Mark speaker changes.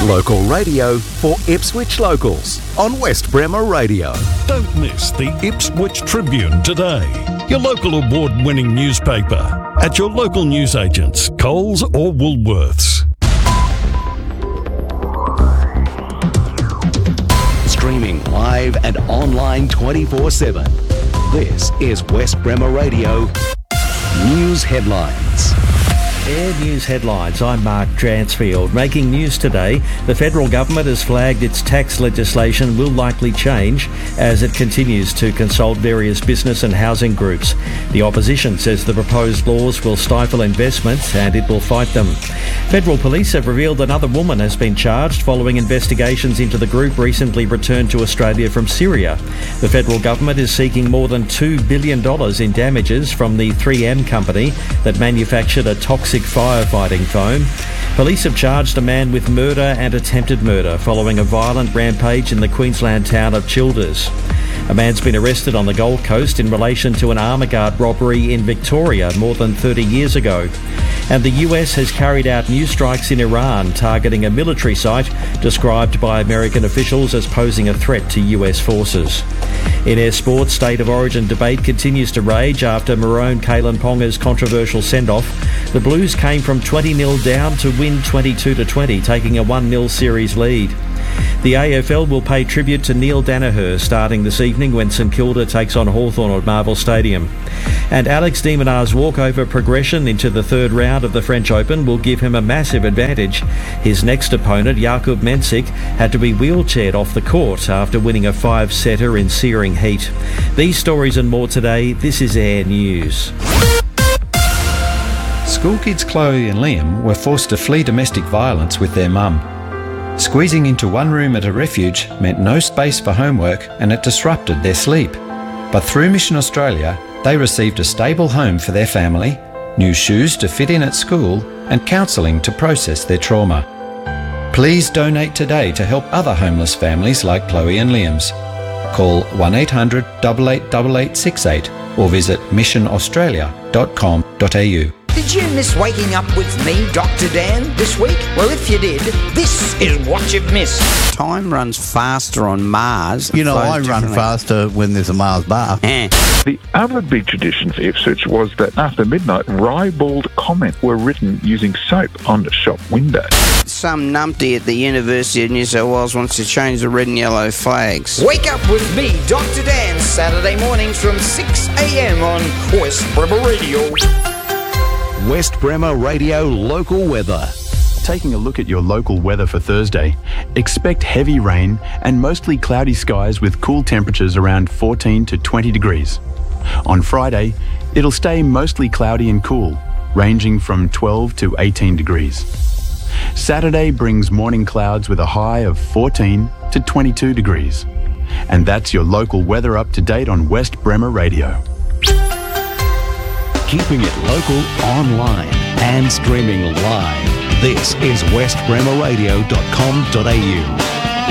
Speaker 1: Local radio for Ipswich locals on West Bremer Radio.
Speaker 2: Don't miss the Ipswich Tribune today, your local award-winning newspaper, at your local newsagents, Coles or Woolworths.
Speaker 1: Streaming live and online 24/7. This is West Bremer Radio News Headlines.
Speaker 3: Air News Headlines. I'm Mark Dransfield. Making news today, the federal government has flagged its tax legislation will likely change as it continues to consult various business and housing groups. The opposition says the proposed laws will stifle investment and it will fight them. Federal police have revealed another woman has been charged following investigations into the group recently returned to Australia from Syria. The federal government is seeking more than $2 billion in damages from the 3M company that manufactured a toxic firefighting foam. Police have charged a man with murder and attempted murder following a violent rampage in the Queensland town of Childers. A man's been arrested on the Gold Coast in relation to an armour guard robbery in Victoria more than 30 years ago. And the US has carried out new strikes in Iran targeting a military site described by American officials as posing a threat to US forces. In air sports, state of origin debate continues to rage after Maroon Kalen Ponga's controversial send-off. The Blues came from 20-0 down to win 22-20, taking a 1-0 series lead. The AFL will pay tribute to Neil Danaher starting this evening when St Kilda takes on Hawthorn at Marvel Stadium. And Alex de Minaur's walkover progression into the third round of the French Open will give him a massive advantage. His next opponent, Jakub Mensik, had to be wheelchaired off the court after winning a 5-setter in searing heat. These stories and more today. This is Air News.
Speaker 4: School kids Chloe and Liam were forced to flee domestic violence with their mum. Squeezing into one room at a refuge meant no space for homework and it disrupted their sleep. But through Mission Australia, they received a stable home for their family, new shoes to fit in at school, and counselling to process their trauma. Please donate today to help other homeless families like Chloe and Liam's. Call 1800 888868 or visit missionaustralia.com.au.
Speaker 5: Did you miss waking up with me, Dr. Dan, this week? Well, if you did, this is what you've missed. Time runs faster on Mars.
Speaker 6: You know, I run faster when there's a Mars bar.
Speaker 7: The other big tradition for Ipswich was that after midnight, ribald comments were written using soap on the shop window.
Speaker 5: Some numpty at the University of New South Wales wants to change the red and yellow flags. Wake up with me, Dr. Dan, Saturday mornings from 6 a.m. on West Bremer Radio.
Speaker 1: West Bremer Radio local weather.
Speaker 8: Taking a look at your local weather for Thursday, expect heavy rain and mostly cloudy skies with cool temperatures around 14 to 20 degrees. On Friday, it'll stay mostly cloudy and cool, ranging from 12 to 18 degrees. Saturday brings morning clouds with a high of 14 to 22 degrees. And that's your local weather up to date on West Bremer Radio.
Speaker 1: Keeping it local online and streaming live. This is westbremerradio.com.au.